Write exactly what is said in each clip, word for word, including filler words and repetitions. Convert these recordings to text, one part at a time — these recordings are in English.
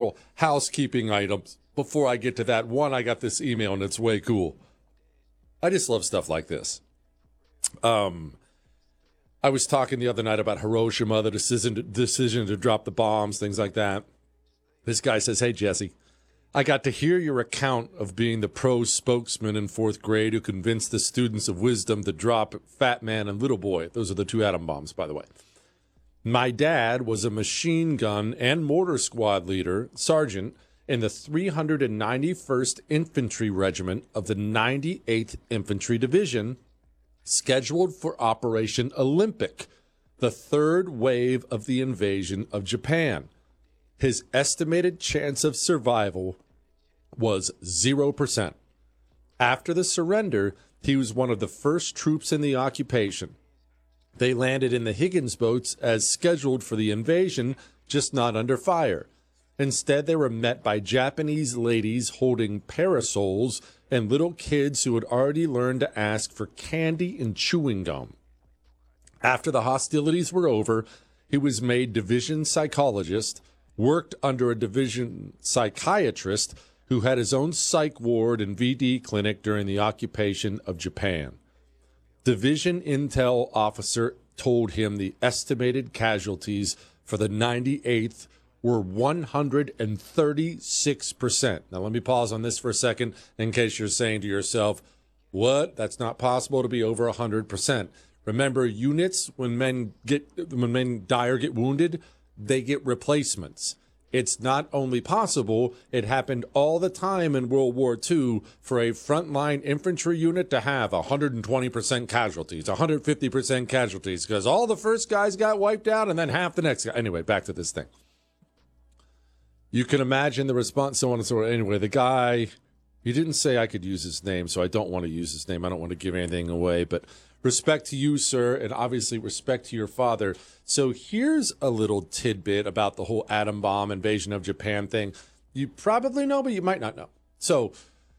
several housekeeping items before I get to that. One, I got this email, and it's way cool. I just love stuff like this. Um, I was talking the other night about Hiroshima, the decision to, decision to drop the bombs, things like that. This guy says, hey, Jesse, I got to hear your account of being the pro spokesman in fourth grade who convinced the students of wisdom to drop Fat Man and Little Boy. Those are the two atom bombs, by the way. My dad was a machine gun and mortar squad leader, sergeant, in the three hundred ninety-first Infantry Regiment of the ninety-eighth Infantry Division, scheduled for Operation Olympic, the third wave of the invasion of Japan. His estimated chance of survival was zero percent. After the surrender, he was one of the first troops in the occupation. They landed in the Higgins boats as scheduled for the invasion, just not under fire. Instead, they were met by Japanese ladies holding parasols and little kids who had already learned to ask for candy and chewing gum. After the hostilities were over, he was made division psychologist, worked under a division psychiatrist who had his own psych ward and V D clinic during the occupation of Japan. Division intel officer told him the estimated casualties for the ninety-eighth were one hundred thirty-six percent. Now, let me pause on this for a second in case you're saying to yourself, what? That's not possible to be over one hundred percent. Remember, units, when men get when men die or get wounded, they get replacements. It's not only possible, it happened all the time in World War Two for a frontline infantry unit to have one hundred twenty percent casualties, one hundred fifty percent casualties, because all the first guys got wiped out and then half the next guy. Anyway, back to this thing. You can imagine the response, so on and so on. Anyway, the guy, he didn't say I could use his name, so I don't want to use his name. I don't want to give anything away, but respect to you, sir, and obviously respect to your father. So here's a little tidbit about the whole atom bomb invasion of Japan thing. You probably know, but you might not know. So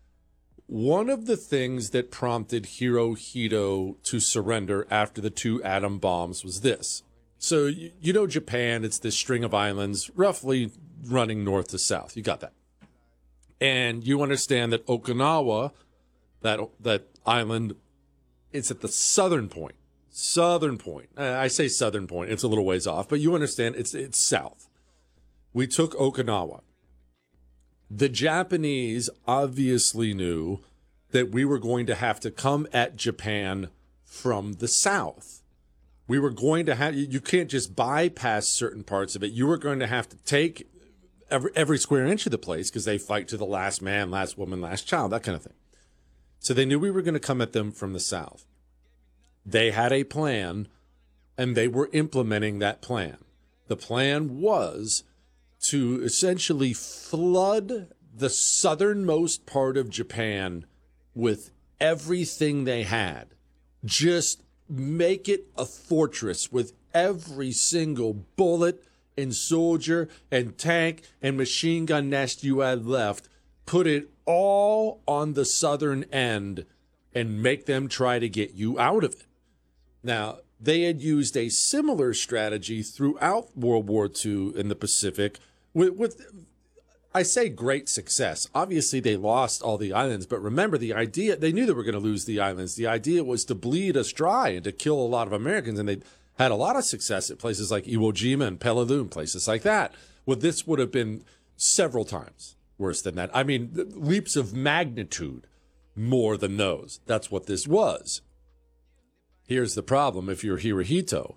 one of the things that prompted Hirohito to surrender after the two atom bombs was this. So you, you know Japan, it's this string of islands, roughly running north to south. You got that. And you understand that Okinawa, that that island, it's at the southern point. Southern point. I say southern point. It's a little ways off, but you understand it's it's south. We took Okinawa. The Japanese obviously knew that we were going to have to come at Japan from the south. We were going to have, you can't just bypass certain parts of it. You were going to have to take every, every square inch of the place because they fight to the last man, last woman, last child, that kind of thing. So they knew we were going to come at them from the south. They had a plan, and they were implementing that plan. The plan was to essentially flood the southernmost part of Japan with everything they had. Just make it a fortress with every single bullet and soldier and tank and machine gun nest you had left. Put it all on the southern end and make them try to get you out of it. Now, they had used a similar strategy throughout World War Two in the Pacific with, with, I say, great success. Obviously, they lost all the islands, but remember the idea, they knew they were going to lose the islands. The idea was to bleed us dry and to kill a lot of Americans, and they had a lot of success at places like Iwo Jima and Peleliu, places like that. Well, this would have been several times worse than that. I mean, leaps of magnitude more than those. That's what this was. Here's the problem if you're Hirohito.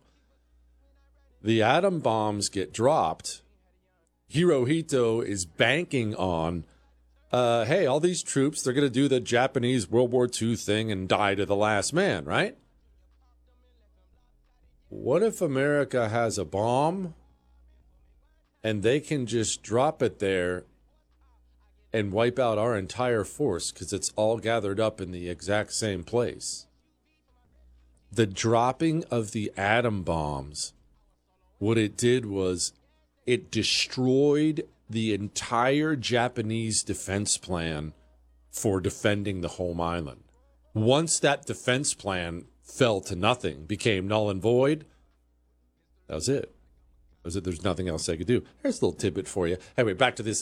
The atom bombs get dropped. Hirohito is banking on, uh, hey, all these troops, they're going to do the Japanese World War Two thing and die to the last man, right? What if America has a bomb and they can just drop it there and wipe out our entire force because it's all gathered up in the exact same place? The dropping of the atom bombs, what it did was it destroyed the entire Japanese defense plan for defending the home island. Once that defense plan fell to nothing, became null and void, that was it. That was it. There's nothing else they could do. Here's a little tidbit for you. Anyway, back to this